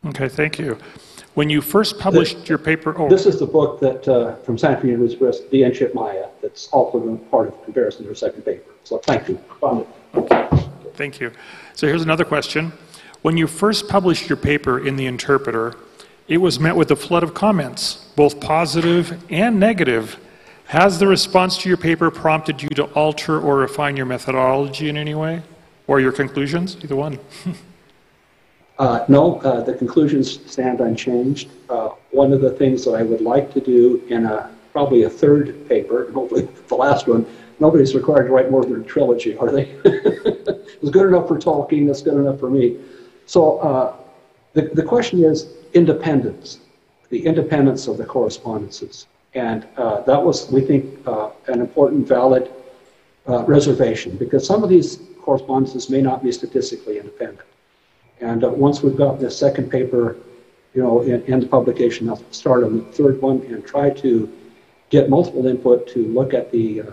Okay, thank you. When you first published your paper... Oh, this is the book that from Santa Fe University Press, The Ancient Maya, that's also been part of Comparison, their second paper. So thank you. okay, thank you. So here's another question. When you first published your paper in The Interpreter, it was met with a flood of comments, both positive and negative. Has the response to your paper prompted you to alter or refine your methodology in any way? Or your conclusions? Either one. No, the conclusions stand unchanged. One of the things that I would like to do in probably a third paper, and hopefully the last one, nobody's required to write more than a trilogy, are they? It's good enough for Tolkien, that's good enough for me. So the question is independence, the independence of the correspondences. And that was, we think, an important, valid reservation, because some of these correspondences may not be statistically independent. And once we've got this second paper, you know, in the publication, I'll start on the third one and try to get multiple input to look at the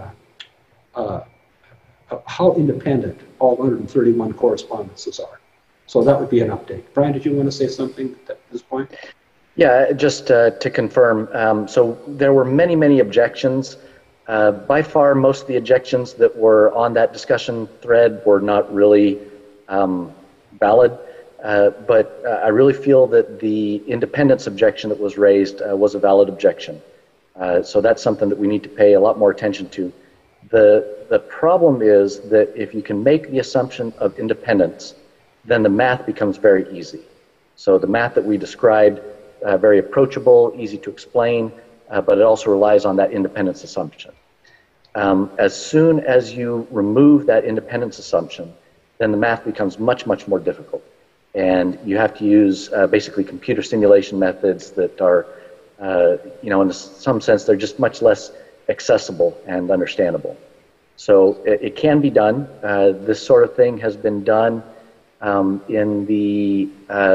how independent all 131 correspondences are. So that would be an update. Brian, did you want to say something at this point? Yeah, just to confirm, so there were many, many objections. By far, most of the objections that were on that discussion thread were not really valid, but I really feel that the independence objection that was raised was a valid objection. So that's something that we need to pay a lot more attention to. The problem is that if you can make the assumption of independence, then the math becomes very easy. So the math that we described, very approachable, easy to explain, but it also relies on that independence assumption. As soon as you remove that independence assumption, then the math becomes much, much more difficult. And you have to use basically computer simulation methods that are, you know, in some sense, they're just much less accessible and understandable. So it can be done. This sort of thing has been done in the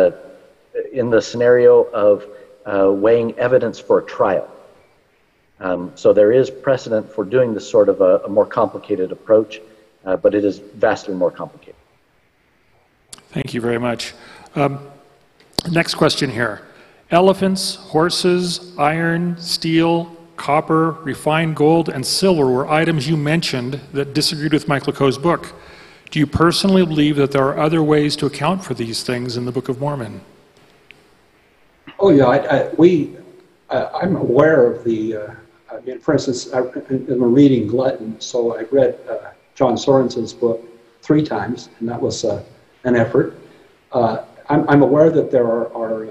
scenario of weighing evidence for a trial. So there is precedent for doing this sort of a more complicated approach, but it is vastly more complicated. Thank you very much. Next question here. Elephants, horses, iron, steel, copper, refined gold, and silver were items you mentioned that disagreed with Mike LeCaux's book. Do you personally believe that there are other ways to account for these things in the Book of Mormon? Oh yeah, I'm aware of the, I mean, for instance, I'm reading Glutton, so I've read John Sorenson's book 3 times, and that was an effort. I'm aware that there are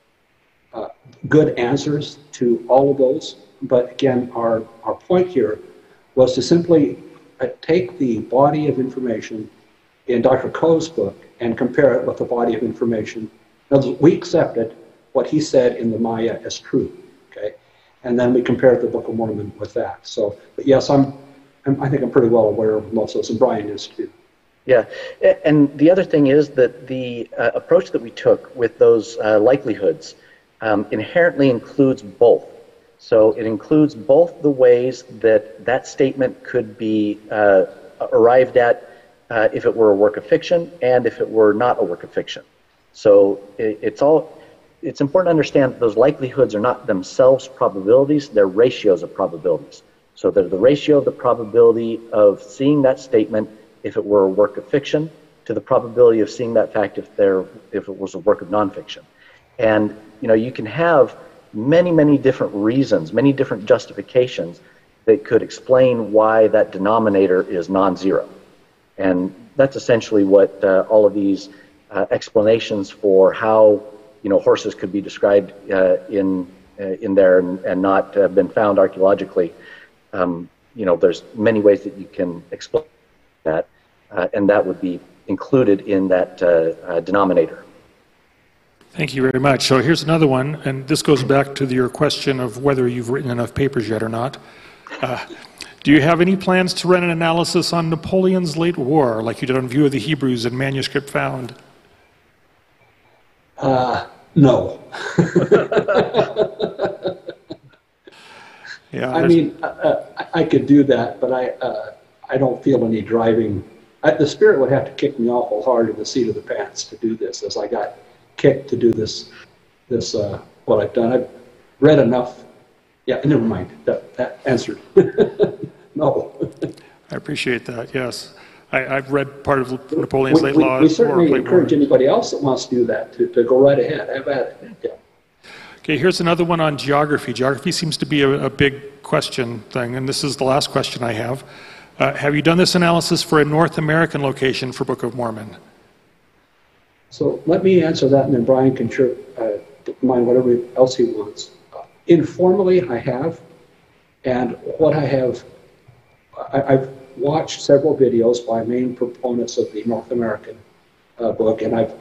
good answers to all of those, but again, our point here was to simply take the body of information in Dr. Coe's book and compare it with the body of information. Now, we accepted what he said in the Maya as true, okay? And then we compared the Book of Mormon with that. So, but yes, I think I'm pretty well aware of most of those, and Brian is too. Yeah, and the other thing is that the approach that we took with those likelihoods inherently includes both. So it includes both the ways that that statement could be arrived at if it were a work of fiction and if it were not a work of fiction. So it's important to understand that those likelihoods are not themselves probabilities, they're ratios of probabilities. So they're the ratio of the probability of seeing that statement if it were a work of fiction to the probability of seeing that fact if it was a work of nonfiction. And you know, you can have many, many different reasons, many different justifications that could explain why that denominator is non-zero. And that's essentially what all of these explanations for how, you know, horses could be described in there and not have been found archaeologically. You know, there's many ways that you can explain that, and that would be included in that denominator. Thank you very much. So here's another one, and this goes back to your question of whether you've written enough papers yet or not. Do you have any plans to run an analysis on Napoleon's late war, like you did on View of the Hebrews and Manuscript Found? No. Yeah, I mean, I could do that, but I don't feel any driving. The Spirit would have to kick me awful hard in the seat of the pants to do this, as I got kick to do this what I've done. I've read enough. Yeah, never mind. That answered. No. I appreciate that, yes. I've read part of Napoleon's late law. We certainly encourage anybody else that wants to do that to go right ahead. Have at it. Yeah. Okay, here's another one on geography. Geography seems to be a big question thing, and this is the last question I have. Have you done this analysis for a North American location for Book of Mormon? So let me answer that, and then Brian can mind whatever else he wants. Informally, I have, and what I have, I've watched several videos by main proponents of the North American book, and I've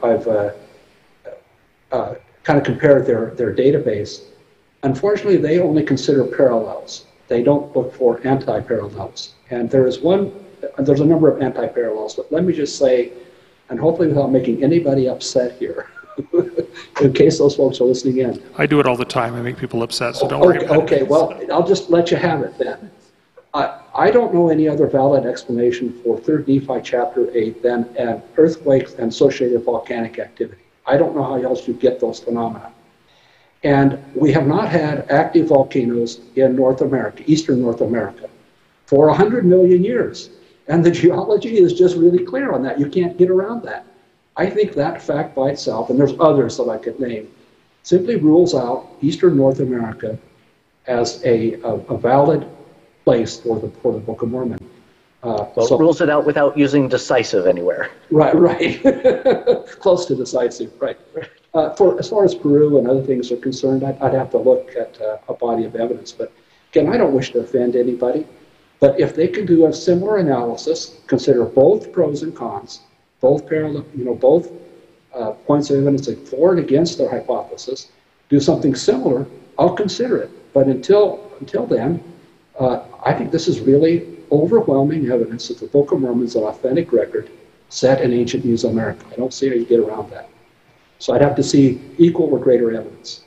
kind of compared their database. Unfortunately, they only consider parallels. They don't look for anti-parallels. And there's a number of anti-parallels, but let me just say, and hopefully without making anybody upset here, in case those folks are listening in. I do it all the time. I make people upset, so don't worry about it. Okay, well, I'll just let you have it then. I don't know any other valid explanation for 3rd Nephi chapter 8 than earthquakes and associated volcanic activity. I don't know how else you get those phenomena. And we have not had active volcanoes in North America, Eastern North America, for 100 million years. And the geology is just really clear on that. You can't get around that. I think that fact by itself, and there's others that I could name, simply rules out Eastern North America as a valid place for the Book of Mormon. It rules it out without using decisive anywhere. Right. Close to decisive, right. As far as Peru and other things are concerned, I'd have to look at a body of evidence. But again, I don't wish to offend anybody. But if they can do a similar analysis, consider both pros and cons, both parallel, both points of evidence for and against their hypothesis, do something similar, I'll consider it. But until then, I think this is really overwhelming evidence that the Book of Mormon is an authentic record set in ancient Mesoamerica. I don't see how you get around that. So I'd have to see equal or greater evidence.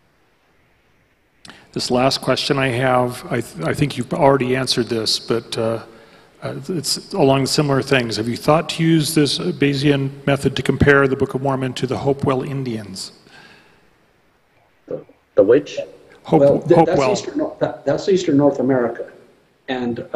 This last question I have, I think you've already answered this, but it's along similar things. Have you thought to use this Bayesian method to compare the Book of Mormon to the Hopewell Indians? The which? Hopewell. That's Eastern North America. And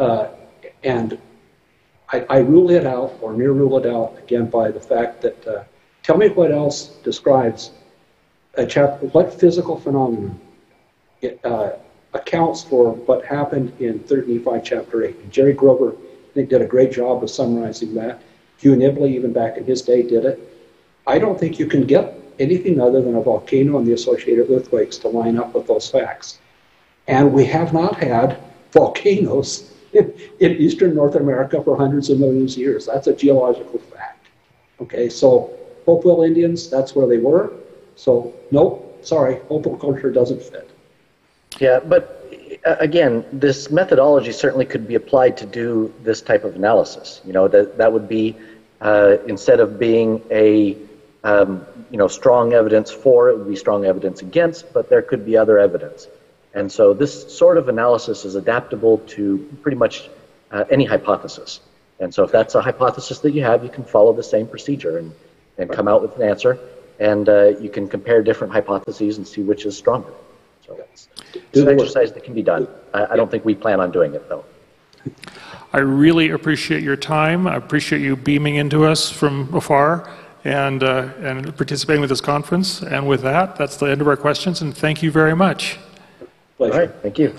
I rule it out, or near rule it out, again, by the fact that, tell me what else describes what physical phenomenon accounts for what happened in 3rd Nephi chapter 8. And Jerry Grover, I think, did a great job of summarizing that. Hugh Nibley, even back in his day, did it. I don't think you can get anything other than a volcano and the associated earthquakes to line up with those facts. And we have not had volcanoes in Eastern North America for hundreds of millions of years. That's a geological fact. Okay, so Hopewell Indians, that's where they were. So, nope, sorry, Hopewell culture doesn't fit. Yeah, but again, this methodology certainly could be applied to do this type of analysis. That would be, instead of being a strong evidence for, it would be strong evidence against, but there could be other evidence. And so this sort of analysis is adaptable to pretty much any hypothesis. And so if that's a hypothesis that you have, you can follow the same procedure and come out with an answer. And you can compare different hypotheses and see which is stronger. So it's an exercise that can be done. I don't think we plan on doing it, though. I really appreciate your time. I appreciate you beaming into us from afar and participating with this conference. And with that, that's the end of our questions, and thank you very much. Pleasure. All right, thank you.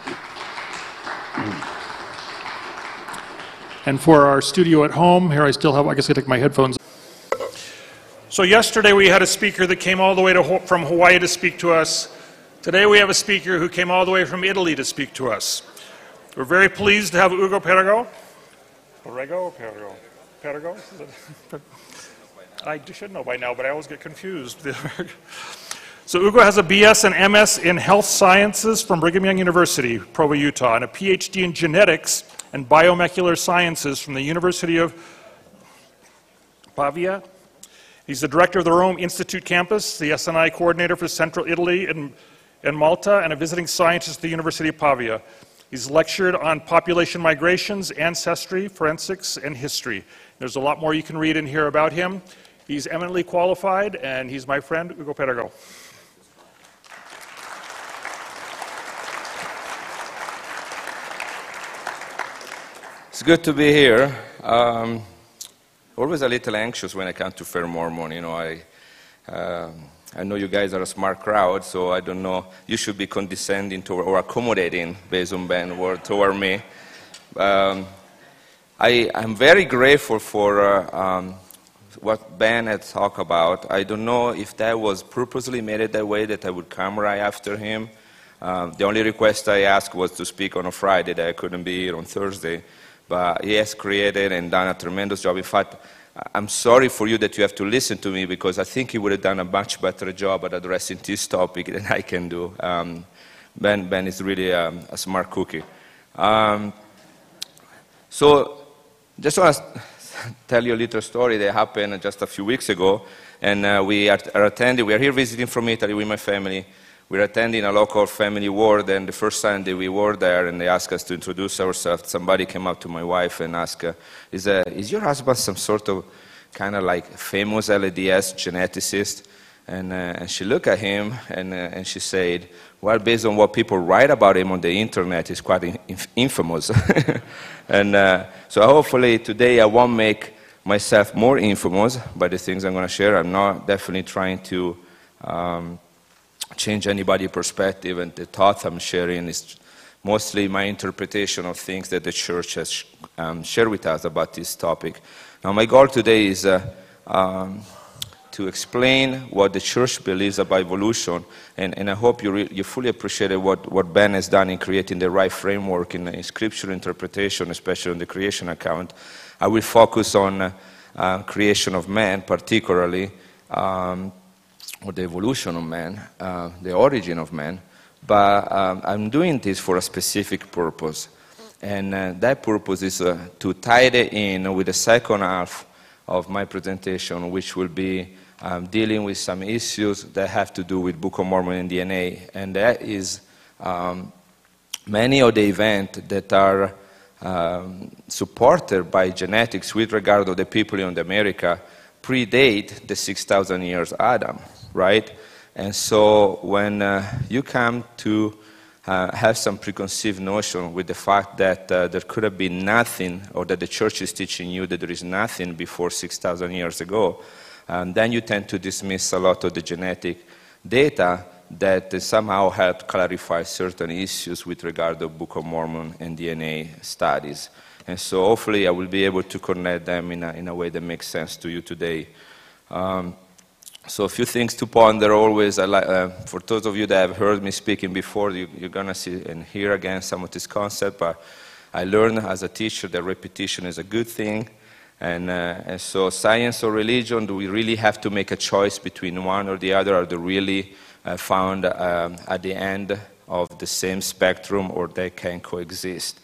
And for our studio at home, here I still have, I guess I take my headphones. So yesterday we had a speaker that came all the way from Hawaii to speak to us. Today we have a speaker who came all the way from Italy to speak to us. We're very pleased to have Ugo Perego. Perego or Perego? Perego? I should know by now, but I always get confused. So Ugo has a BS and MS in health sciences from Brigham Young University, Provo, Utah, and a PhD in genetics and biomolecular sciences from the University of Pavia. He's the director of the Rome Institute campus, the SNI coordinator for Central Italy and Malta, and a visiting scientist at the University of Pavia. He's lectured on population migrations, ancestry, forensics, and history. There's a lot more you can read and hear about him. He's eminently qualified, and he's my friend, Hugo Perego. It's good to be here. Always a little anxious when I come to Fair Mormon. You know, I know you guys are a smart crowd, so I don't know. You should be condescending to or accommodating based on Ben's word toward me. I'm very grateful for what Ben had talked about. I don't know if that was purposely made that way, that I would come right after him. The only request I asked was to speak on a Friday, that I couldn't be here on Thursday. But he has created and done a tremendous job. In fact, I'm sorry for you that you have to listen to me, because I think he would have done a much better job at addressing this topic than I can do. Ben is really a smart cookie. So just want to tell you a little story that happened just a few weeks ago. And we are here visiting from Italy with my family. We're attending a local family ward, and the first Sunday we were there, and they asked us to introduce ourselves. Somebody came up to my wife and asked, is your husband some sort of kind of like famous LDS geneticist? And she looked at him, and she said, well, based on what people write about him on the internet, he's quite infamous. And so hopefully today I won't make myself more infamous by the things I'm going to share. I'm not definitely trying to change anybody's perspective, and the thoughts I'm sharing is mostly my interpretation of things that the church has shared with us about this topic. Now, my goal today is to explain what the church believes about evolution, and I hope you fully appreciated what Ben has done in creating the right framework in scripture interpretation, especially on the creation account. I will focus on creation of man, particularly, or the evolution of man, the origin of man, but I'm doing this for a specific purpose. And that purpose is to tie it in with the second half of my presentation, which will be dealing with some issues that have to do with Book of Mormon and DNA. And that is many of the events that are supported by genetics with regard to the people in America predate the 6,000 years Adam, right? And so when you come to have some preconceived notion with the fact that there could have been nothing, or that the church is teaching you that there is nothing before 6,000 years ago, then you tend to dismiss a lot of the genetic data that somehow help clarify certain issues with regard to Book of Mormon and DNA studies. And so hopefully I will be able to connect them in a way that makes sense to you today. So a few things to ponder always. For those of you that have heard me speaking before, you're going to see and hear again some of this concept. But I learned as a teacher that repetition is a good thing. And so science or religion, do we really have to make a choice between one or the other? Are they really found at the end of the same spectrum, or they can coexist?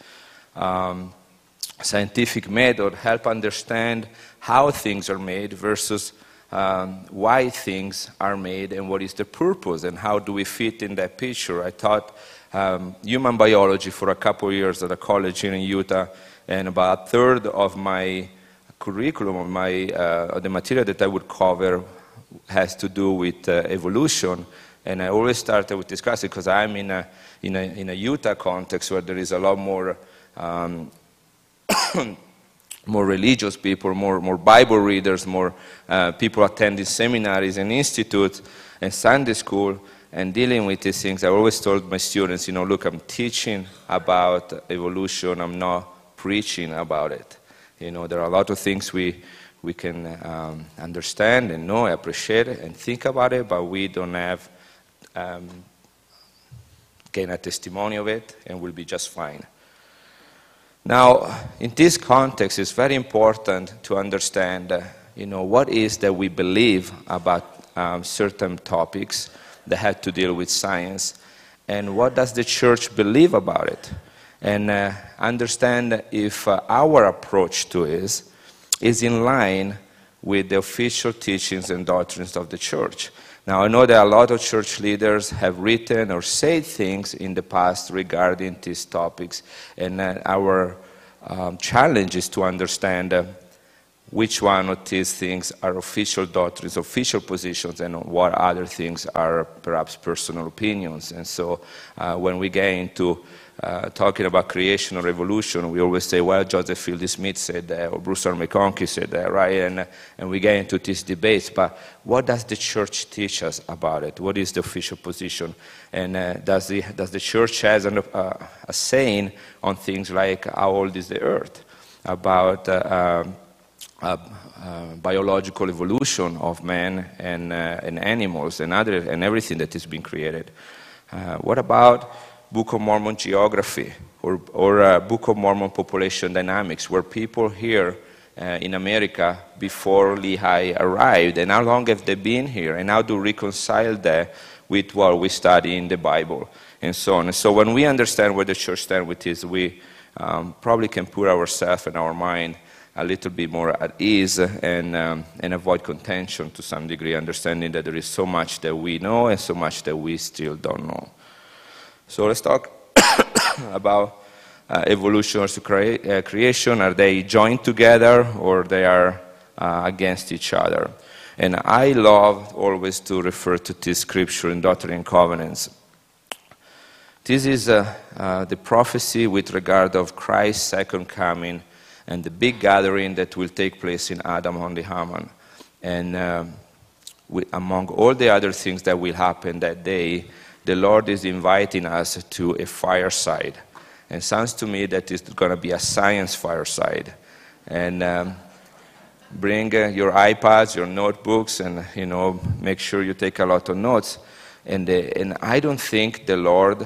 Scientific method help understand how things are made versus why things are made and what is the purpose and how do we fit in that picture. I taught human biology for a couple of years at a college here in Utah, and about a third of my curriculum, of the material that I would cover has to do with evolution. And I always started with this class because I'm in a Utah context where there is a lot more more religious people, more Bible readers, more people attending seminaries and institutes and Sunday school and dealing with these things. I always told my students, look, I'm teaching about evolution, I'm not preaching about it. There are a lot of things we can understand and know, appreciate it, and think about it, but we don't have gain a testimony of it, and we'll be just fine. Now, in this context, it's very important to understand, what is that we believe about certain topics that have to deal with science, and what does the church believe about it, and understand if our approach to it is in line with the official teachings and doctrines of the church. Now, I know that a lot of church leaders have written or said things in the past regarding these topics, and our challenge is to understand which one of these things are official doctrines, official positions, and what other things are perhaps personal opinions. And so when we get into talking about creation or evolution, we always say, well, Joseph Fielding Smith said that, or Bruce R. McConkie said that, right? And we get into these debates, but what does the church teach us about it? What is the official position? And does the church has a saying on things like how old is the earth, about biological evolution of man and animals and everything that has been created? What about Book of Mormon geography or Book of Mormon population dynamics, where people here in America before Lehi arrived, and how long have they been here, and how to reconcile that with what we study in the Bible, and so on. And so when we understand where the church stands with this, we probably can put ourselves and our mind a little bit more at ease and avoid contention to some degree, understanding that there is so much that we know and so much that we still don't know. So let's talk about evolution versus creation. Are they joined together or they are against each other? And I love always to refer to this scripture in Doctrine and Covenants. This is the prophecy with regard of Christ's second coming and the big gathering that will take place in Adam on the Haman. And among all the other things that will happen that day, the Lord is inviting us to a fireside. And it sounds to me that it's going to be a science fireside. And bring your iPads, your notebooks, and make sure you take a lot of notes. And I don't think the Lord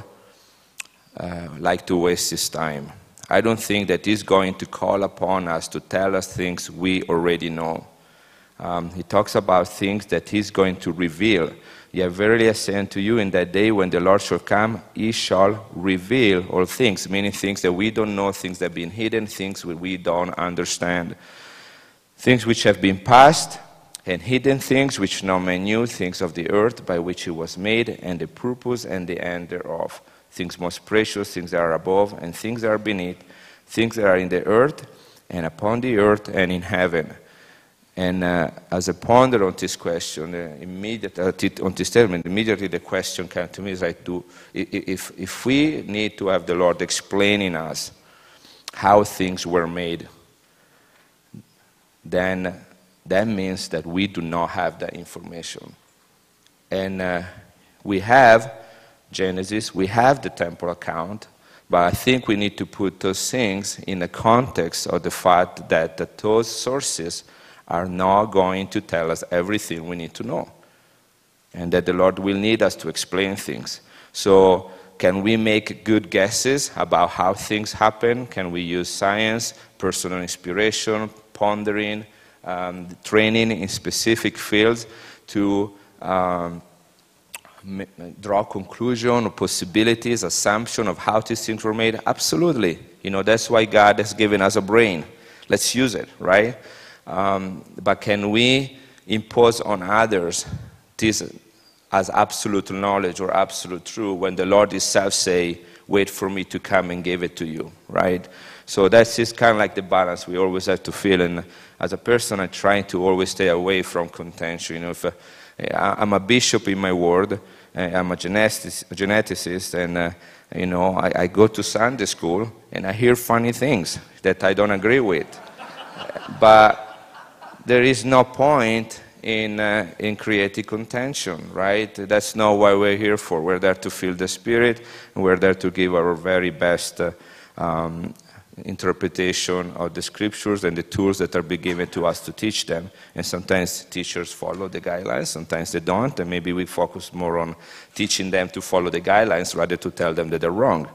like to waste his time. I don't think that he's going to call upon us to tell us things we already know. He talks about things that he's going to reveal. Yea, verily I say unto you, in that day when the Lord shall come, he shall reveal all things, meaning things that we don't know, things that have been hidden, things that we don't understand. Things which have been past, and hidden things which no man knew, things of the earth by which it was made, and the purpose and the end thereof. Things most precious, things that are above, and things that are beneath, things that are in the earth, and upon the earth, and in heaven. And as I ponder on this question, on this statement, immediately the question came to me is like, if we need to have the Lord explaining us how things were made, then that means that we do not have that information. And we have Genesis, we have the temple account, but I think we need to put those things in the context of the fact that those sources are not going to tell us everything we need to know, and that the Lord will need us to explain things. So can we make good guesses about how things happen? Can we use science, personal inspiration, pondering, training in specific fields to draw conclusion or possibilities, assumption of how these things were made? Absolutely. That's why God has given us a brain. Let's use it, right? But can we impose on others this as absolute knowledge or absolute truth when the Lord himself say, wait for me to come and give it to you, right? So that's just kind of like the balance we always have to feel. And as a person, I try to always stay away from contention. If I'm a bishop in my ward, I'm a geneticist, and I go to Sunday school and I hear funny things that I don't agree with. But there is no point in creating contention, right? That's not what we're here for. We're there to feel the Spirit, and we're there to give our very best interpretation of the Scriptures and the tools that are being given to us to teach them. And sometimes teachers follow the guidelines, sometimes they don't, and maybe we focus more on teaching them to follow the guidelines rather to tell them that they're wrong.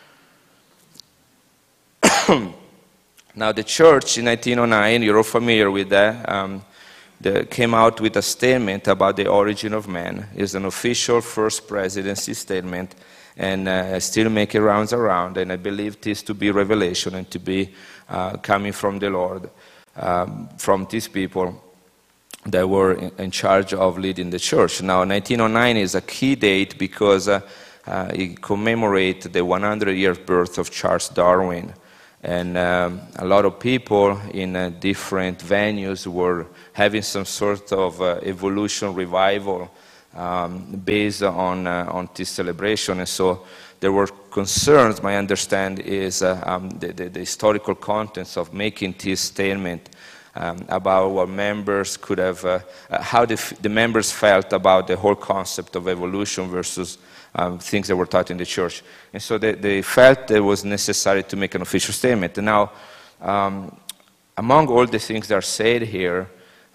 Now, the church in 1909, you're all familiar with that, they came out with a statement about the origin of man. It's an official first presidency statement, and still making rounds around, and I believe this to be revelation and to be coming from the Lord, from these people that were in charge of leading the church. Now, 1909 is a key date because it commemorates the 100-year birth of Charles Darwin. And a lot of people in different venues were having some sort of evolution revival based on this celebration. And so there were concerns, my understanding is, the historical contents of making this statement about what members could have, how the members felt about the whole concept of evolution versus things that were taught in the church. And so they felt it was necessary to make an official statement. And now, among all the things that are said here,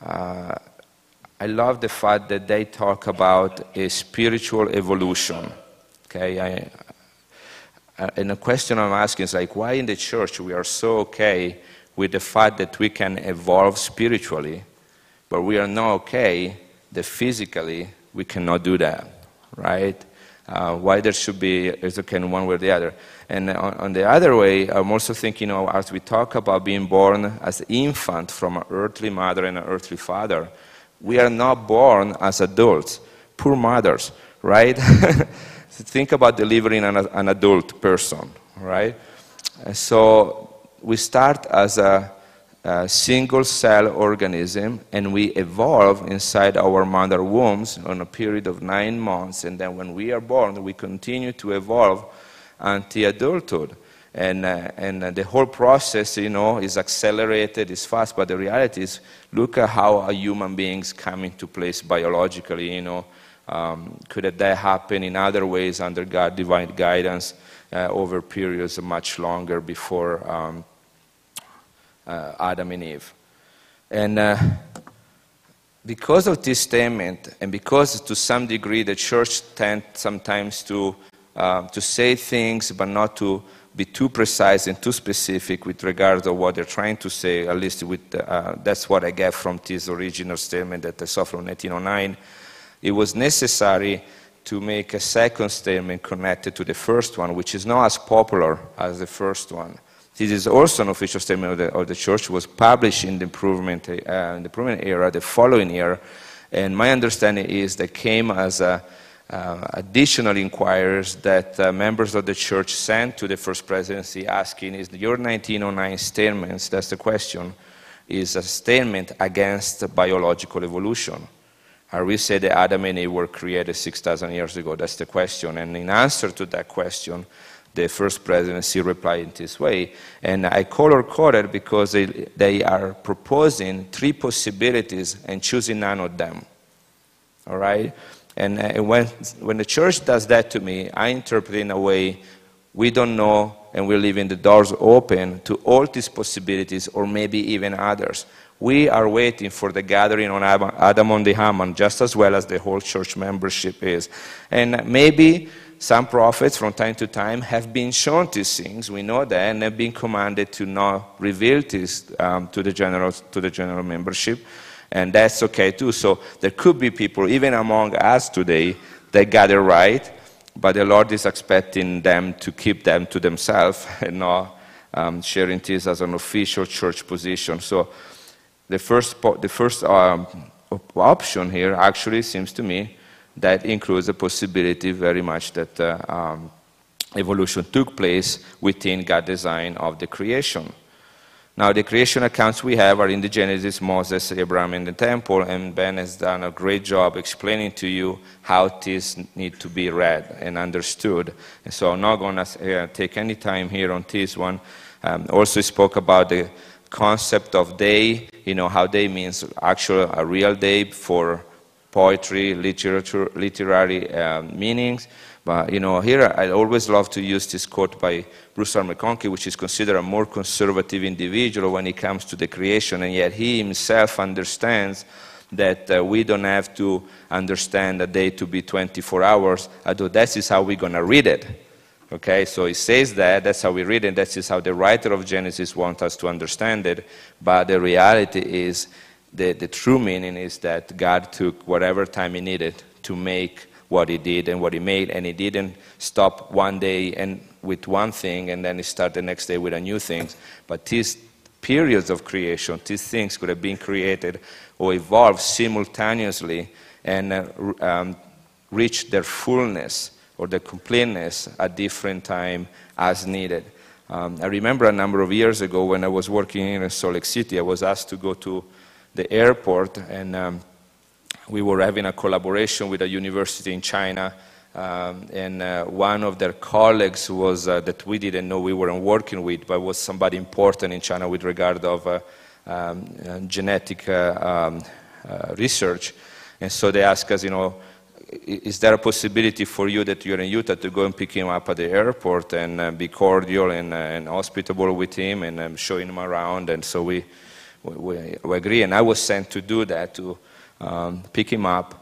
I love the fact that they talk about a spiritual evolution. Okay, and the question I'm asking is like, why in the church we are so okay with the fact that we can evolve spiritually, but we are not okay that physically we cannot do that, right? Why there should be, it's okay in one way or the other. And on the other way, I'm also thinking, as we talk about being born as an infant from an earthly mother and an earthly father, we are not born as adults, poor mothers, right? Think about delivering an adult person, right? And so we start as a single-cell organism, and we evolve inside our mother wombs on a period of 9 months, and then when we are born, we continue to evolve until adulthood. And the whole process, is accelerated, is fast, but the reality is, look at how a human beings come into place biologically, could that happen in other ways under God's divine guidance over periods much longer before Adam and Eve. And because of this statement, and because to some degree the church tends sometimes to say things but not to be too precise and too specific with regard to what they're trying to say, at least with that's what I get from this original statement that I saw from 1909. It was necessary to make a second statement connected to the first one, which is not as popular as the first one. This is also an official statement of the church. It was published in the improvement era, the following year, and my understanding is that came as additional inquiries that members of the church sent to the First Presidency asking, is your 1909 statements, that's the question, is a statement against biological evolution? Are we say that Adam and Eve were created 6,000 years ago? That's the question. And in answer to that question, the First Presidency replied in this way. And I color-coded because they are proposing 3 possibilities and choosing none of them. All right? And when the church does that to me, I interpret in a way, we don't know, and we're leaving the doors open to all these possibilities, or maybe even others. We are waiting for the gathering on Adam on the Hammond, just as well as the whole church membership is. And maybe some prophets from time to time have been shown these things, we know that, and have been commanded to not reveal this to the general membership, and that's okay too. So there could be people, even among us today, that got it right, but the Lord is expecting them to keep them to themselves and not sharing this as an official church position. So the first option here actually seems to me that includes the possibility very much that evolution took place within God's design of the creation. Now, the creation accounts we have are in the Genesis, Moses, Abraham, and the temple, and Ben has done a great job explaining to you how this need to be read and understood. And so I'm not going to take any time here on this one. Also spoke about the concept of day, how day means actually a real day for poetry, literature, literary meanings. But, here I always love to use this quote by Bruce R. McConkie, which is considered a more conservative individual when it comes to the creation, and yet he himself understands that we don't have to understand a day to be 24 hours, although that is how we're going to read it. Okay, so he says that's how we read it, that is how the writer of Genesis wants us to understand it, but the reality is, the true meaning is that God took whatever time he needed to make what he did and what he made, and he didn't stop one day and with one thing and then he start the next day with a new thing. But these periods of creation, these things could have been created or evolved simultaneously and reach their fullness or their completeness at different time as needed. I remember a number of years ago when I was working in Salt Lake City, I was asked to go to the airport, and we were having a collaboration with a university in China, and one of their colleagues was that we didn't know we weren't working with, but was somebody important in China with regard of genetic research. And so they asked us, is there a possibility for you that you're in Utah to go and pick him up at the airport and be cordial and hospitable with him and showing him around? And so we agree, and I was sent to do that, to pick him up.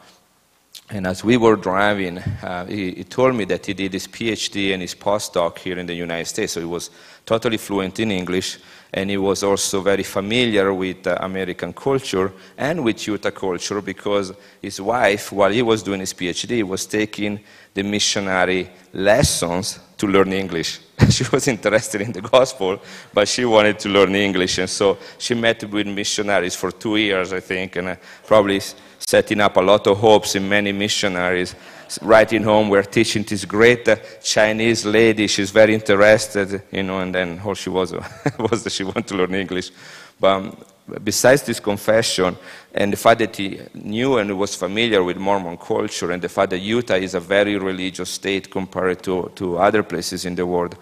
And as we were driving, he told me that he did his PhD and his postdoc here in the United States, so he was totally fluent in English, and he was also very familiar with American culture and with Utah culture, because his wife, while he was doing his PhD, was taking the missionary lessons to learn English. She was interested in the gospel, but she wanted to learn English, and so she met with missionaries for 2 years, I think, and probably setting up a lot of hopes in many missionaries. Writing home, we're teaching this great Chinese lady, she's very interested, and then all she was was that she wanted to learn English. But besides this confession, and the fact that he knew and was familiar with Mormon culture, and the fact that Utah is a very religious state compared to other places in the world,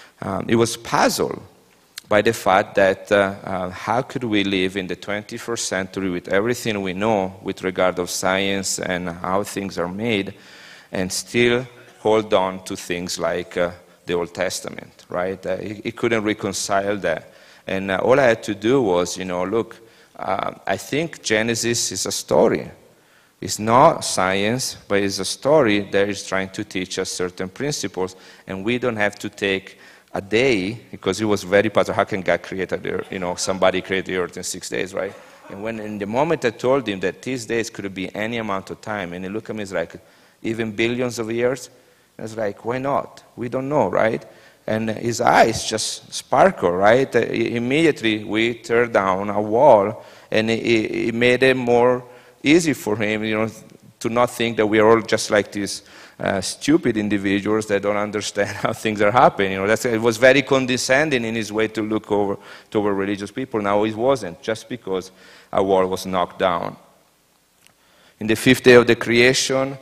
he was puzzled by the fact that how could we live in the 21st century with everything we know with regard of science and how things are made, and still hold on to things like the Old Testament, right? He couldn't reconcile that. And all I had to do was, look, I think Genesis is a story. It's not science, but it's a story that is trying to teach us certain principles, and we don't have to take a day, because he was very puzzled. How can God create the earth? Somebody created the earth in 6 days, right? And when in the moment I told him that these days could be any amount of time, and he looked at me, he's like, even billions of years? I was like, why not? We don't know, right? And his eyes just sparkle, right? Immediately we tear down a wall, and it made it more easy for him, to not think that we are all just like these stupid individuals that don't understand how things are happening. It was very condescending in his way to look toward religious people. Now it wasn't, just because a wall was knocked down. In the fifth day of the creation,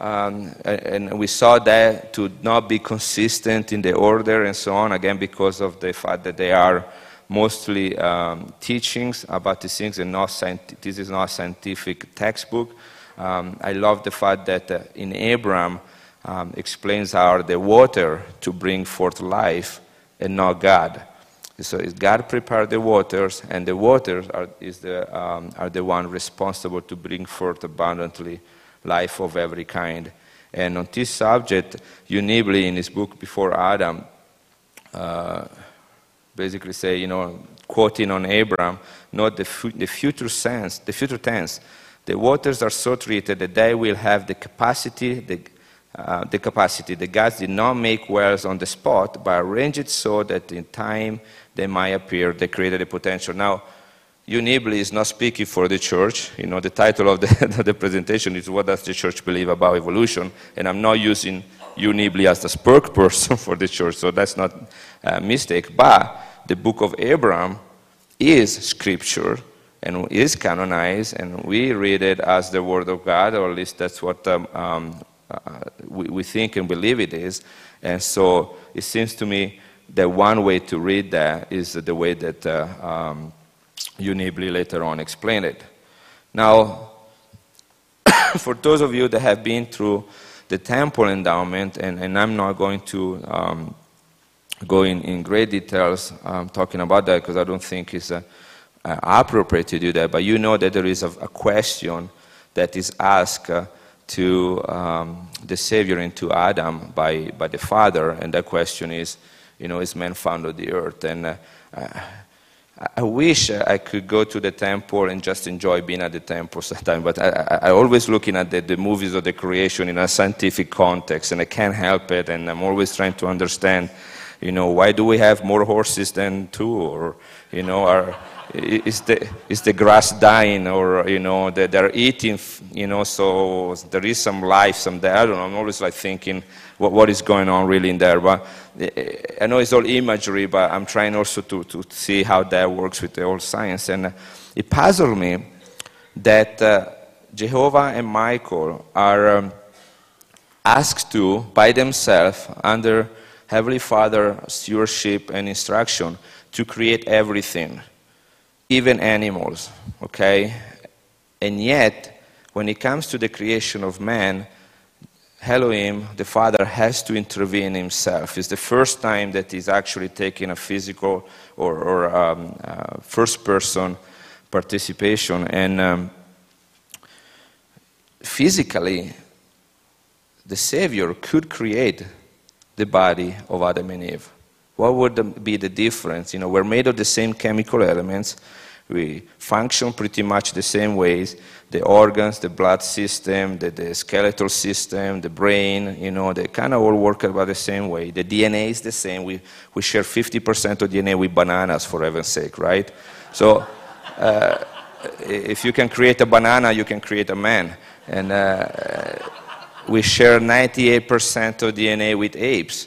and we saw that to not be consistent in the order and so on, again, because of the fact that they are mostly teachings about these things, and this is not a scientific textbook. I love the fact that in Abraham explains how the water to bring forth life and not God. So God prepared the waters, and the waters are the one responsible to bring forth abundantly life of every kind. And on this subject, Unibli, in his book Before Adam, basically say, quoting on Abraham, not the future tense, the waters are so treated that they will have the capacity. The gods did not make wells on the spot, but arrange it so that in time they might appear. They created the potential. Now, Unibli is not speaking for the church. The title of the presentation is "What Does the Church Believe About Evolution?" And I'm not using Unibli as the spokesperson for the church, so that's not a mistake. But the book of Abraham is scripture and is canonized, and we read it as the Word of God, or at least that's what we think and believe it is. And so it seems to me that one way to read that is the way that Unibli later on explained it. Now, for those of you that have been through the temple endowment, and I'm not going to go in great details talking about that, because I don't think it's appropriate to do that, but you know that there is a question that is asked to the Savior and to Adam by the Father, and that question is, is man found on the earth? And I wish I could go to the temple and just enjoy being at the temple sometimes, but I always looking at the movies of the creation in a scientific context, and I can't help it, and I'm always trying to understand, why do we have more horses than two, or, is the grass dying, or they're eating, so there is some life, some there. I don't know. I'm always like thinking what is going on really in there. But I know it's all imagery, but I'm trying also to see how that works with the old science. And it puzzled me that Jehovah and Michael are asked to, by themselves, under Heavenly Father stewardship and instruction, to create everything, even animals, okay? And yet, when it comes to the creation of man, Elohim, the Father, has to intervene himself. It's the first time that he's actually taking a physical or first-person participation. And physically, the Savior could create the body of Adam and Eve. What would be the difference? We're made of the same chemical elements. We function pretty much the same ways. The organs, the blood system, the skeletal system, the brain, they kind of all work about the same way. The DNA is the same. We share 50% of DNA with bananas, for heaven's sake, right? So if you can create a banana, you can create a man. And we share 98% of DNA with apes,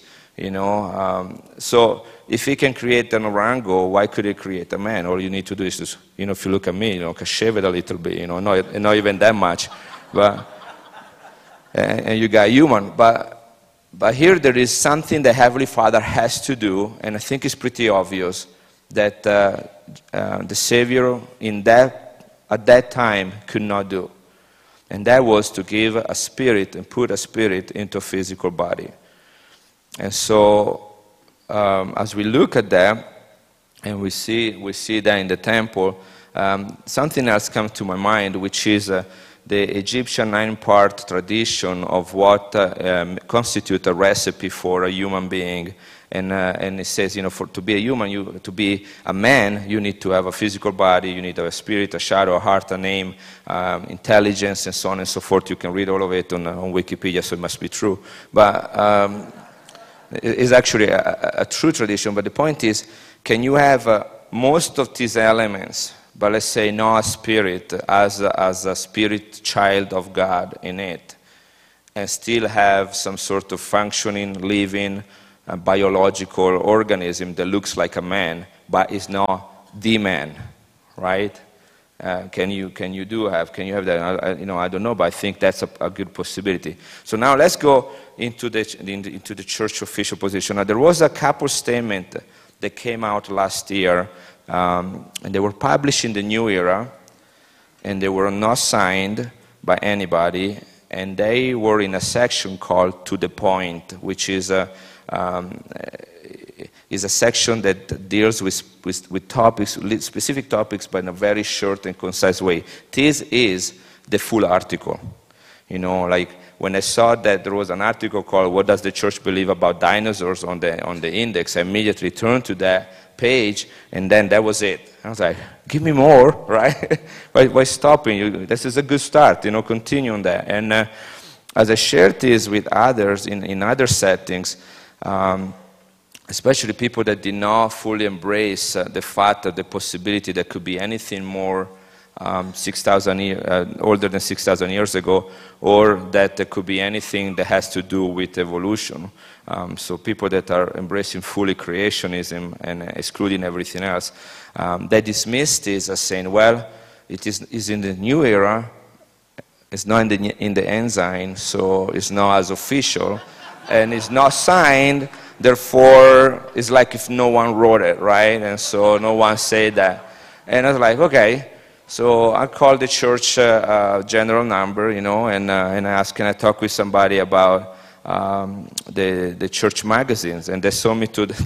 So if he can create an orango, why could he create a man? All you need to do is just, if you look at me, shave it a little bit, not even that much. But and you got human. But here there is something the Heavenly Father has to do, and I think it's pretty obvious that the Savior at that time could not do. And that was to give a spirit and put a spirit into a physical body. And so, as we look at that, and we see that in the temple, something else comes to my mind, which is the Egyptian 9-part tradition of what constitutes a recipe for a human being. And it says, to be a human, to be a man, you need to have a physical body, you need to have a spirit, a shadow, a heart, a name, intelligence, and so on and so forth. You can read all of it on Wikipedia, so it must be true. But it's actually a true tradition. But the point is, can you have most of these elements, but let's say not a spirit as a spirit child of God in it, and still have some sort of functioning, living, biological organism that looks like a man, but is not the man, right? Can you have that? I don't know, but I think that's a good possibility. So now let's go into the church official position. Now there was a couple statement that came out last year, and they were published in the New Era, and they were not signed by anybody, and they were in a section called "To the Point," which is a section that deals with topics, specific topics, but in a very short and concise way. This is the full article. Like when I saw that there was an article called "What Does the Church Believe About Dinosaurs" on the index, I immediately turned to that page, and then that was it. I was like, give me more, right? Why stopping? This is a good start, continue on that. And as I shared this with others in other settings, especially people that did not fully embrace the fact of the possibility that could be anything more 6,000 older than 6,000 years ago, or that there could be anything that has to do with evolution. So people that are embracing fully creationism and excluding everything else, they dismiss this as saying, well, it is in the new era, it's not in the ensign, so it's not as official, and it's not signed, therefore it's like if no one wrote it, right? And so no one said that. And I was like, okay. So I called the church general number, and I asked, can I talk with somebody about the church magazines? And they sent me to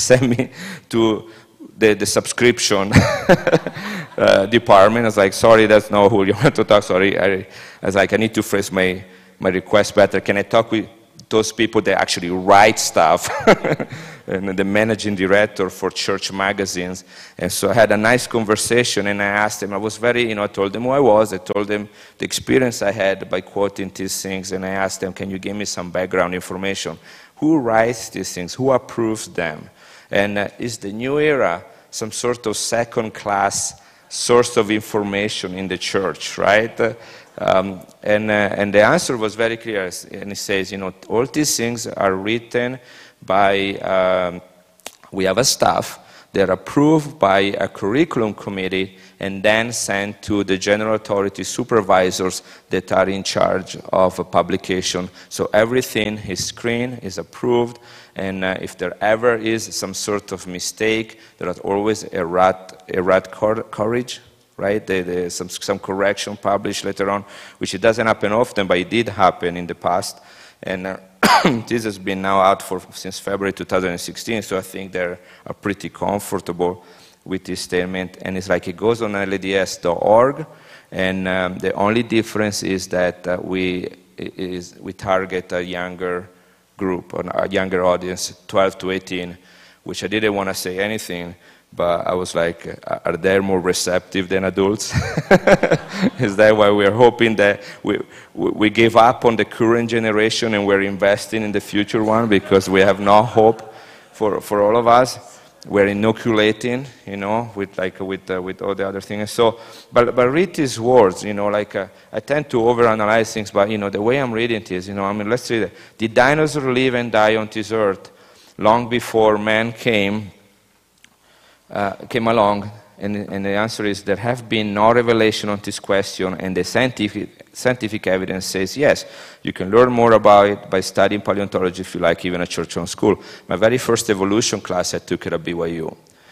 the subscription department. I was like, sorry, that's not who you want to talk. Sorry, I was like, I need to phrase my request better. Can I talk with those people that actually write stuff? And the managing director for church magazines. And so I had a nice conversation, and I asked him, I was very, I told them who I was, I told them the experience I had by quoting these things, and I asked them, can you give me some background information? Who writes these things? Who approves them? And is the new era some sort of second-class source of information in the church, right? And the answer was very clear, and it says, all these things are written by, we have a staff, they're approved by a curriculum committee and then sent to the general authority supervisors that are in charge of a publication. So everything is screened, is approved, and if there ever is some sort of mistake, there is always a rat courage, right? Some correction published later on, which it doesn't happen often, but it did happen in the past. And this has been now out since February 2016, so I think they are pretty comfortable with this statement. And it's like it goes on LDS.org, and the only difference is that we target a younger group, a younger audience, 12 to 18, which I didn't want to say anything, but I was like, are they more receptive than adults? Is that why we're hoping that we give up on the current generation and we're investing in the future one, because we have no hope for all of us? We're inoculating, with all the other things. So, but read these words, I tend to overanalyze things, but the way I'm reading this, let's read it. Did dinosaurs live and die on this earth long before man came along? And the answer is there have been no revelation on this question, and the scientific evidence says yes. You can learn more about it by studying paleontology if you like, even at Church on School. My very first evolution class I took at BYU.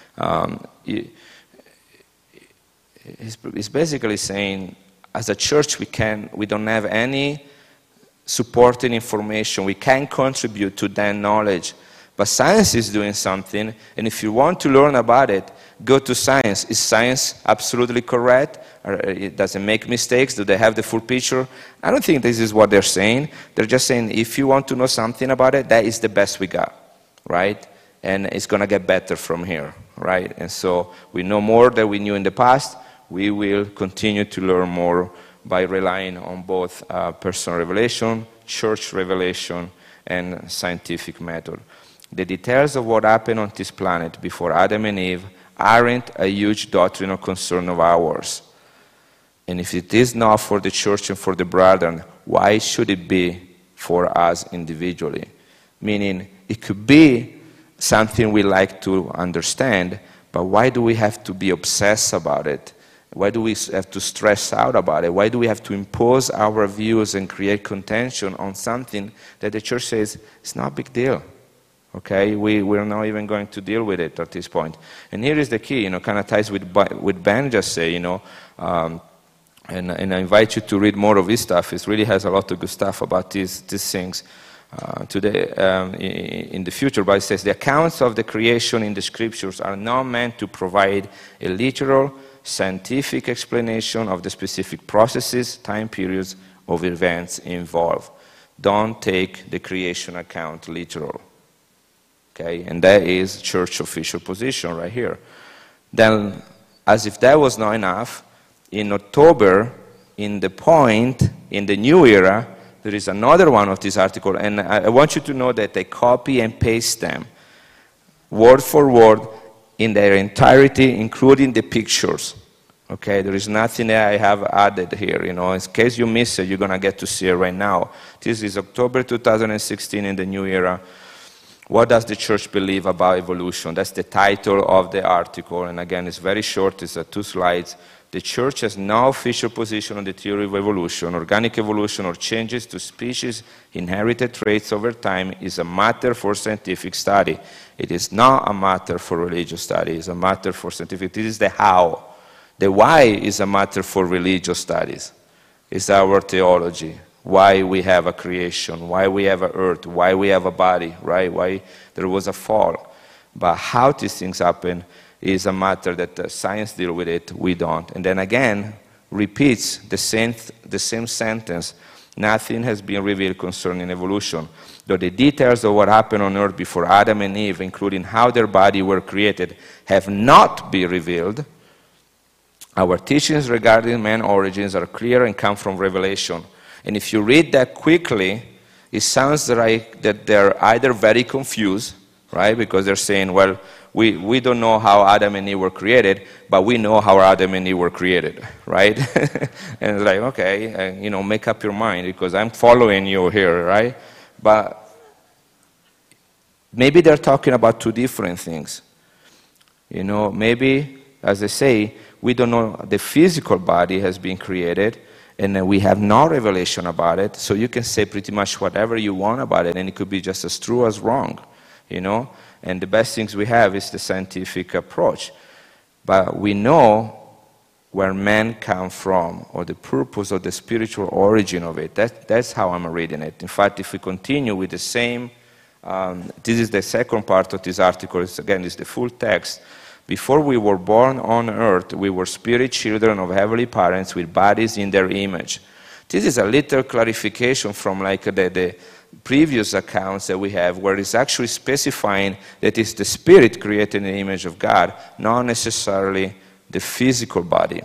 It's basically saying, as a church, we don't have any supporting information. We can't contribute to that knowledge. But science is doing something, and if you want to learn about it, go to science. Is science absolutely correct? Or it doesn't make mistakes? Do they have the full picture? I don't think this is what they're saying. They're just saying, if you want to know something about it, that is the best we got, right? And it's going to get better from here, right? And so we know more than we knew in the past. We will continue to learn more by relying on both personal revelation, church revelation, and scientific method. The details of what happened on this planet before Adam and Eve aren't a huge doctrinal concern of ours. And if it is not for the church and for the brethren, why should it be for us individually? Meaning, it could be something we like to understand, but why do we have to be obsessed about it? Why do we have to stress out about it? Why do we have to impose our views and create contention on something that the church says it's not a big deal? Okay, we're not even going to deal with it at this point. And here is the key, kind of ties with Ben just say, and I invite you to read more of his stuff. It really has a lot of good stuff about these things today in the future. But it says the accounts of the creation in the scriptures are not meant to provide a literal scientific explanation of the specific processes, time periods of events involved. Don't take the creation account literal. Okay, and that is church official position right here. Then, as if that was not enough, in October, in the point, in the new era, there is another one of this article, and I want you to know that I copy and paste them, word for word, in their entirety, including the pictures. Okay, there is nothing that I have added here, in case you miss it, you're going to get to see it right now. This is October 2016 in the new era. What does the church believe about evolution? That's the title of the article, and again, it's very short, it's 2 slides. The church has no official position on the theory of evolution. Organic evolution or changes to species' inherited traits over time is a matter for scientific study. It is not a matter for religious study, it's a matter for scientific. This is the how. The why is a matter for religious studies. It's our theology. Why we have a creation, why we have an earth, why we have a body, right? Why there was a fall. But how these things happen is a matter that science deals with it, we don't. And then again, repeats the same sentence. Nothing has been revealed concerning evolution. Though the details of what happened on earth before Adam and Eve, including how their bodies were created, have not been revealed, our teachings regarding man's origins are clear and come from Revelation. And if you read that quickly, it sounds like that they're either very confused, right? Because they're saying, well, we don't know how Adam and Eve were created, but we know how Adam and Eve were created, right? And it's like, okay, make up your mind, because I'm following you here, right? But maybe they're talking about two different things. Maybe, as I say, we don't know the physical body has been created, and we have no revelation about it, so you can say pretty much whatever you want about it, and it could be just as true as wrong, And the best things we have is the scientific approach. But we know where man come from, or the purpose or the spiritual origin of it. That's how I'm reading it. In fact, if we continue with the same, this is the second part of this article. It's the full text. Before we were born on earth, we were spirit children of heavenly parents with bodies in their image. This is a little clarification from the previous accounts that we have, where it's actually specifying that it's the spirit created in the image of God, not necessarily the physical body.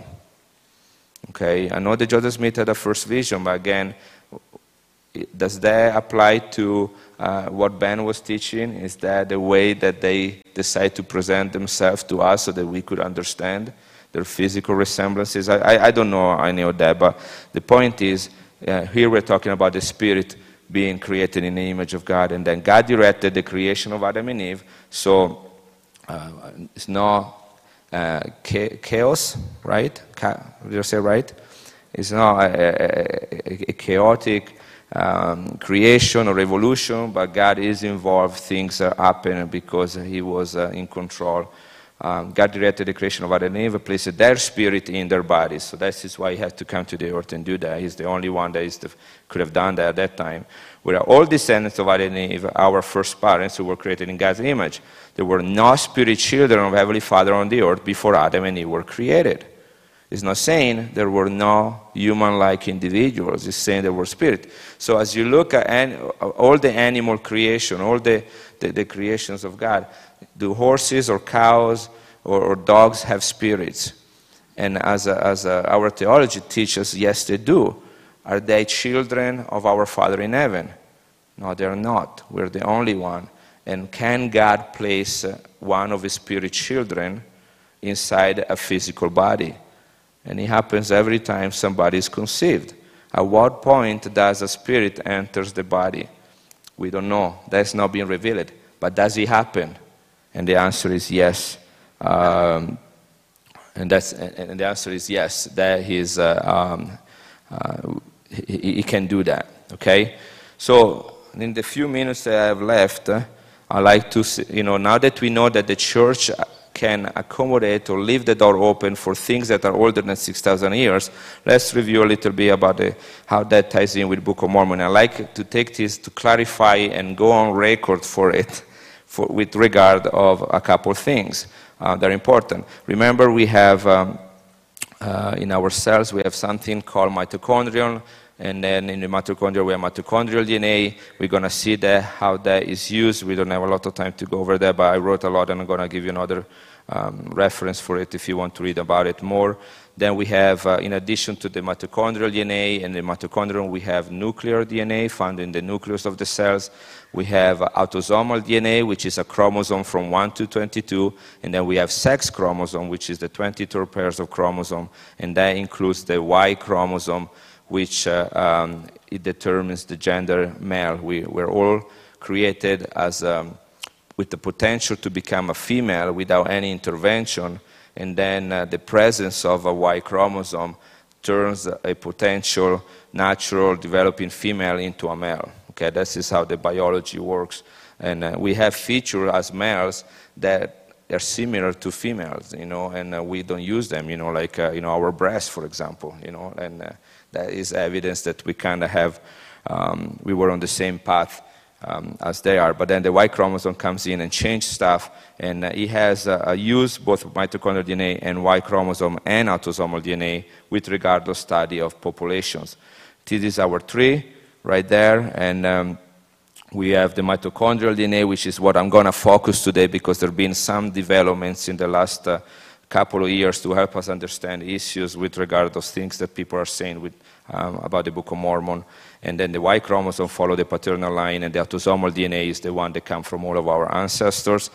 Okay, I know that Joseph Smith had a first vision, but again, does that apply to what Ben was teaching? Is that the way that they decide to present themselves to us so that we could understand their physical resemblances? I don't know any of that, but the point is, here we're talking about the spirit being created in the image of God, and then God directed the creation of Adam and Eve, so it's not chaos, right? Did you say right? It's not a chaotic creation or revolution, but God is involved. Things are happening because He was in control. God directed the creation of Adam and Eve, placed their spirit in their bodies. So that is why He had to come to the earth and do that. He's the only one that could have done that at that time. We are all descendants of Adam and Eve, our first parents who were created in God's image. There were no spirit children of Heavenly Father on the earth before Adam and Eve were created. It's not saying there were no human-like individuals. It's saying there were spirit. So as you look at all the animal creation, all the creations of God, do horses or cows or dogs have spirits? And as our theology teaches, yes, they do. Are they children of our Father in heaven? No, they're not. We're the only one. And can God place one of His spirit children inside a physical body? And it happens every time somebody is conceived. At what point does a spirit enters the body? We don't know. That's not been revealed. But does it happen? And the answer is yes. And the answer is yes. That he can do that. Okay. So in the few minutes that I have left, I like to, now that we know that the church can accommodate or leave the door open for things that are older than 6,000 years, let's review a little bit about how that ties in with Book of Mormon. I like to take this to clarify and go on record for it with regard of a couple of things that are important. Remember, we have in our cells, we have something called mitochondrion, and then in the mitochondria we have mitochondrial DNA. We're going to see how that is used. We don't have a lot of time to go over that, but I wrote a lot, and I'm going to give you another reference for it if you want to read about it more. Then we have, in addition to the mitochondrial DNA and the mitochondrion, we have nuclear DNA found in the nucleus of the cells. We have autosomal DNA, which is a chromosome from 1 to 22, and then we have sex chromosome, which is the 23 pairs of chromosome, and that includes the Y chromosome, which it determines the gender male. We're all created as with the potential to become a female without any intervention, and then the presence of a Y chromosome turns a potential natural developing female into a male. Okay, this is how the biology works, and we have features as males that are similar to females, and we don't use them, like our breasts, for example, and that is evidence that we kind of have, we were on the same path as they are. But then the Y chromosome comes in and changes stuff, and it has a use both mitochondrial DNA and Y chromosome and autosomal DNA with regard to study of populations. This is our tree right there, and we have the mitochondrial DNA, which is what I'm going to focus today because there have been some developments in the last couple of years to help us understand issues with regard to those things that people are saying about the Book of Mormon. And then the Y chromosome follows the paternal line, and the autosomal DNA is the one that comes from all of our ancestors.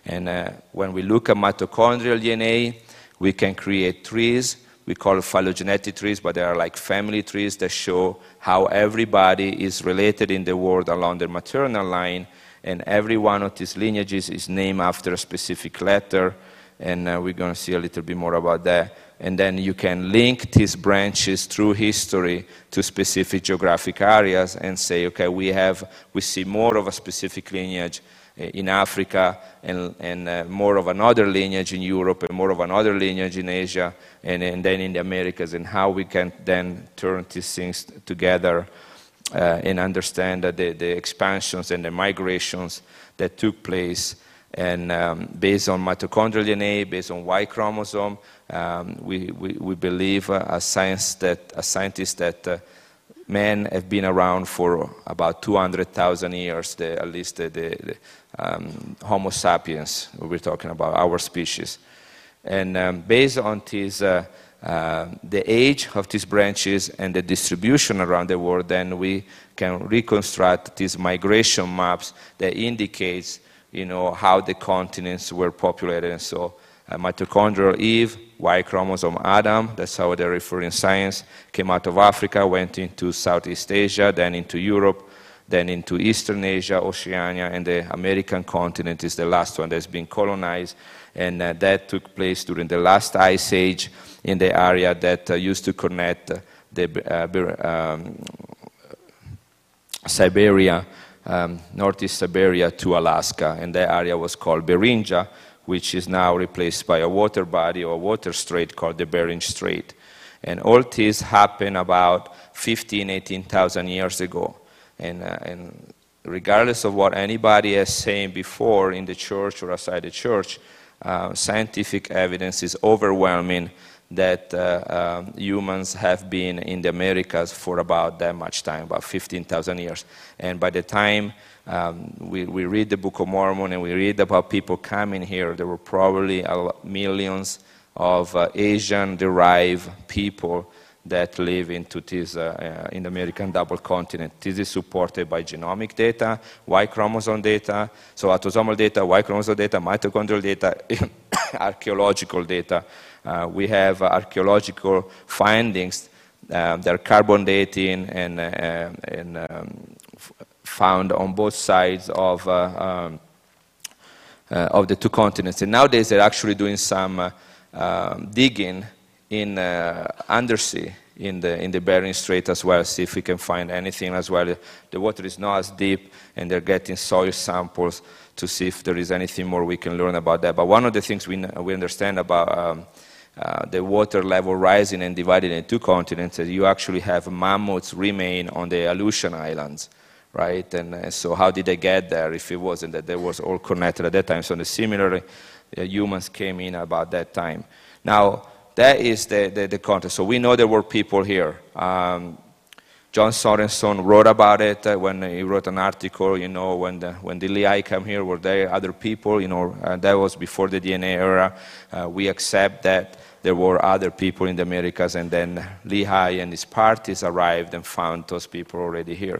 And when we look at mitochondrial DNA, we can create trees. We call it phylogenetic trees, but they are like family trees that show how everybody is related in the world along the maternal line, and every one of these lineages is named after a specific letter, and we're going to see a little bit more about that. And then you can link these branches through history to specific geographic areas and say, okay, we see more of a specific lineage in Africa, and more of another lineage in Europe, and more of another lineage in Asia, and then in the Americas, and how we can then turn these things together and understand the expansions and the migrations that took place. And based on mitochondrial DNA, based on Y chromosome, we believe as scientists that men have been around for about 200,000 years, at least the Homo sapiens, we're talking about, our species. And based on this, the age of these branches and the distribution around the world, then we can reconstruct these migration maps that indicates, how the continents were populated. And so mitochondrial Eve, Y chromosome Adam, that's how they refer in science, came out of Africa, went into Southeast Asia, then into Europe, then into Eastern Asia, Oceania, and the American continent is the last one that's been colonized. And that took place during the last ice age in the area that used to connect the Siberia, northeast Siberia to Alaska, and that area was called Beringia, which is now replaced by a water body or a water strait called the Bering Strait. And all this happened about 18,000 years ago. And regardless of what anybody is saying before in the church or outside the church, scientific evidence is overwhelming that humans have been in the Americas for about that much time, about 15,000 years. And by the time we read the Book of Mormon and we read about people coming here, there were probably millions of Asian-derived people that live into this in the American double continent. This is supported by genomic data, Y chromosome data, so autosomal data, Y chromosome data, mitochondrial data, archaeological data. We have archaeological findings that are carbon dating and found on both sides of the two continents. And nowadays they're actually doing some digging in undersea in the Bering Strait as well, see if we can find anything as well. The water is not as deep, and they're getting soil samples to see if there is anything more we can learn about that. But one of the things we understand about the water level rising and divided into two continents is you actually have mammoths remain on the Aleutian Islands, right? And so how did they get there if it wasn't that they was all connected at that time? So similarly, humans came in about that time. Now, that is the context. So we know there were people here. John Sorenson wrote about it when he wrote an article, when the Lehigh came here, were there other people, that was before the DNA era. We accept that there were other people in the Americas, and then Lehigh and his parties arrived and found those people already here.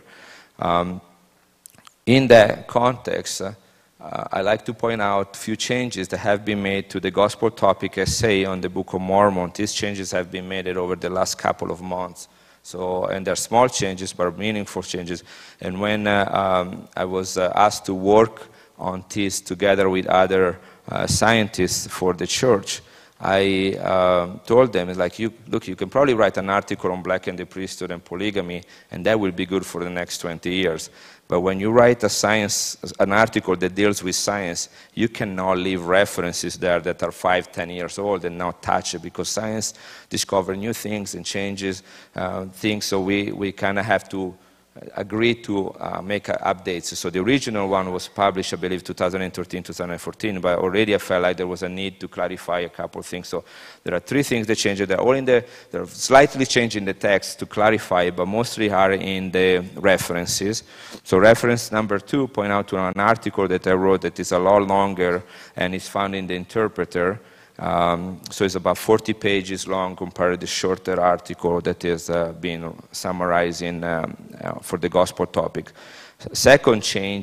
In that context, I like to point out a few changes that have been made to the Gospel Topic essay on the Book of Mormon. These changes have been made over the last couple of months. And they're small changes, but meaningful changes. And when I was asked to work on this together with other scientists for the church, I told them, look, you can probably write an article on Black and the priesthood and polygamy, and that will be good for the next 20 years. But when you write an article that deals with science, you cannot leave references there that are 5, 10 years old and not touch it, because science discovers new things and changes things. So we kind of have to agree to make updates. So the original one was published, I believe, 2013, 2014, but already I felt like there was a need to clarify a couple of things. So there are 3 things that changed. They're all they're slightly changing the text to clarify, but mostly are in the references. So reference number 2 point out to an article that I wrote that is a lot longer and is found in the Interpreter. So it's about 40 pages long compared to the shorter article that is being summarized for the Gospel Topic. Second change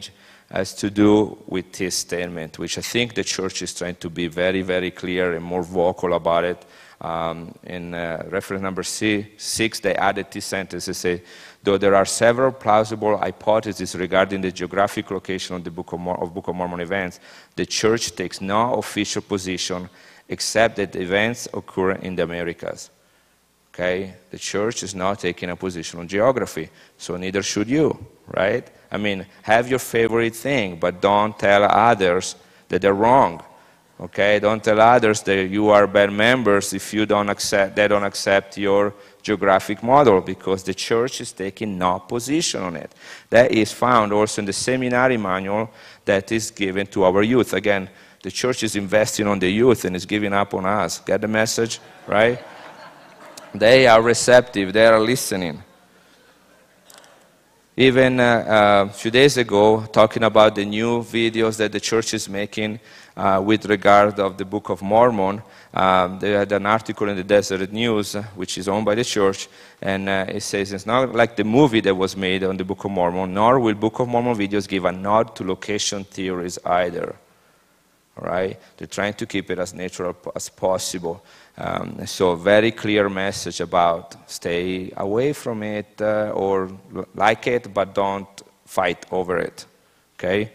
has to do with this statement, which I think the church is trying to be very, very clear and more vocal about it. In reference number 6, they added this sentence. They say, though there are several plausible hypotheses regarding the geographic location of the Book of Mormon events, the church takes no official position except that the events occur in the Americas. Okay? The church is not taking a position on geography, so neither should you, right? I mean, have your favorite thing, but don't tell others that they're wrong. Okay? Don't tell others that you are bad members if you don't accept, they don't accept your geographic model, because the church is taking no position on it. That is found also in the seminary manual that is given to our youth. Again, the church is investing on the youth and is giving up on us. Get the message, right? They are receptive, they are listening. Even a few days ago, talking about the new videos that the church is making with regard of the Book of Mormon, they had an article in the Deseret News, which is owned by the church, and it says it's not like the movie that was made on the Book of Mormon, nor will Book of Mormon videos give a nod to location theories either. All right? They're trying to keep it as natural as possible. So a very clear message about stay away from it or like it, but don't fight over it. Okay?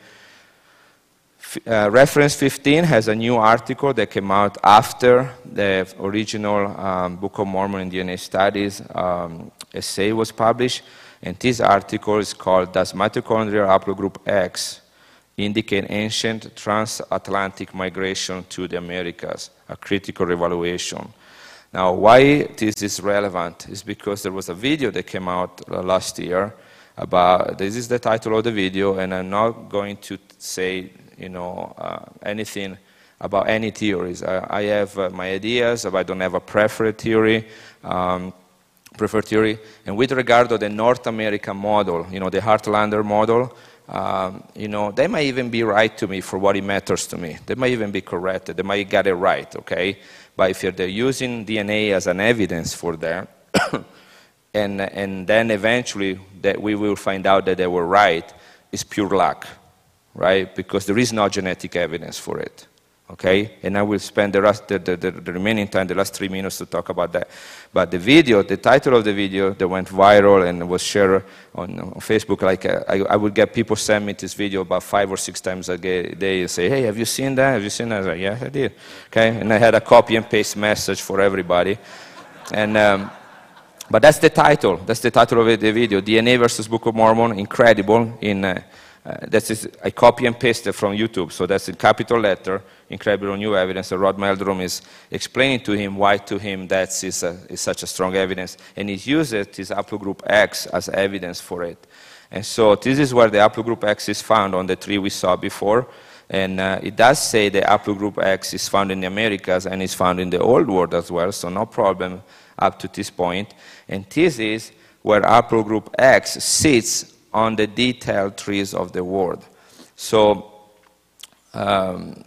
Reference 15 has a new article that came out after the original Book of Mormon and DNA Studies essay was published. And this article is called, Does Mitochondrial Haplogroup X Indicate Ancient Transatlantic Migration to the Americas? A critical evaluation. Now, why this is relevant is because there was a video that came out last year about, this is the title of the video, and I'm not going to say, anything about any theories. I have my ideas, but I don't have a preferred theory. And with regard to the North American model, the Heartlander model, they might even be right to me for what it matters to me. They might even be correct. They might get it right, okay? But if they're using DNA as an evidence for that, and then eventually that we will find out that they were right, it's pure luck, right? Because there is no genetic evidence for it, okay? And I will spend the remaining time, the last 3 minutes, to talk about that. But the video, the title of the video that went viral and was shared on Facebook, like I would get people send me this video about 5 or 6 times a day and say, hey, have you seen that? Have you seen that? I was like, yeah, I did. Okay, and I had a copy and paste message for everybody. And but that's the title. That's the title of the video, DNA versus Book of Mormon, incredible. I copy and paste it from YouTube, so that's in capital letter, incredible new evidence. And Rod Meldrum is explaining to him why to him that is such a strong evidence. And he uses this haplogroup X as evidence for it. And so this is where the haplogroup X is found on the tree we saw before. And it does say the haplogroup X is found in the Americas and is found in the Old World as well, so no problem up to this point. And this is where haplogroup X sits on the detailed trees of the world. So there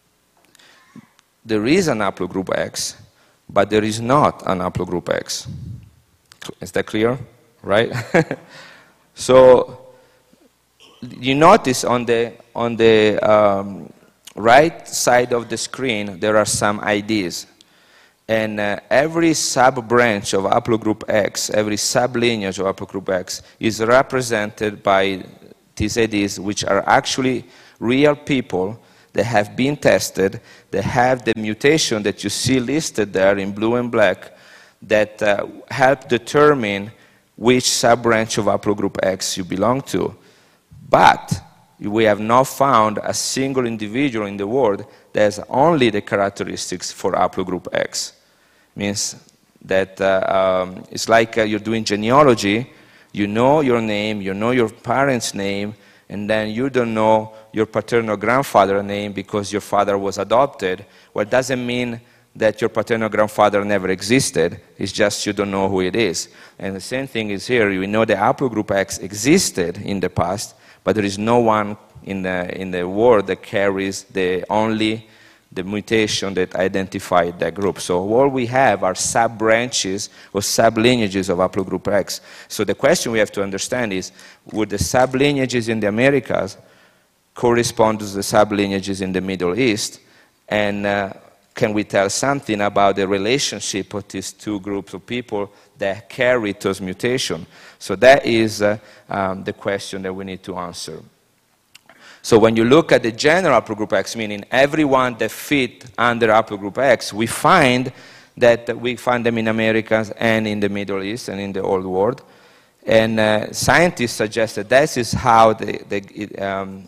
is an haplogroup X, but there is not an haplogroup X. Is that clear? Right? So you notice on the right side of the screen there are some IDs. And every sub-branch of haplogroup X, every sub-lineage of haplogroup X is represented by these IDs, which are actually real people that have been tested, that have the mutation that you see listed there in blue and black, that help determine which sub-branch of haplogroup X you belong to. But we have not found a single individual in the world that has only the characteristics for haplogroup X. Means that it's like you're doing genealogy, you know your name, you know your parents' name, and then you don't know your paternal grandfather's name because your father was adopted. Well, it doesn't mean that your paternal grandfather never existed, it's just you don't know who it is. And the same thing is here. We know the haplogroup X existed in the past, but there is no one in the world that carries the mutation that identified that group. So all we have are sub-branches or sub-lineages of haplogroup X. So the question we have to understand is, would the sub-lineages in the Americas correspond to the sublineages in the Middle East, and can we tell something about the relationship of these two groups of people that carry those mutations? So that is the question that we need to answer. So when you look at the general haplogroup X, meaning everyone that fit under haplogroup X, we find that we find them in Americas and in the Middle East and in the Old World. And scientists suggest that this is how the